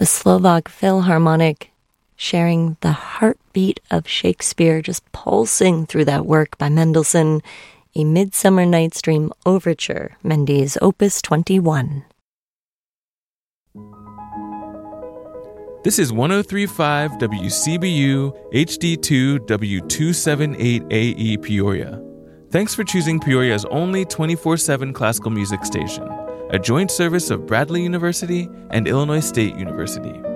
the Slovak Philharmonic sharing the heartbeat of Shakespeare, just pulsing through that work by Mendelssohn, A Midsummer Night's Dream Overture, Mendes Opus 21. This is 103.5 WCBU HD2 W278AE Peoria. Thanks for choosing Peoria's only 24/7 classical music station, a joint service of Bradley University and Illinois State University.